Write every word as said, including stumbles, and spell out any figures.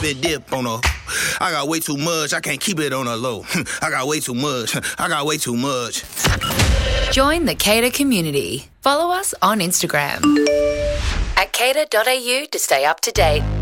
bit dip on her. I got way too much, I can't keep it on a low. I got way too much, I got way too much. Join the Cater community. Follow us on Instagram at cater dot a u to stay up to date.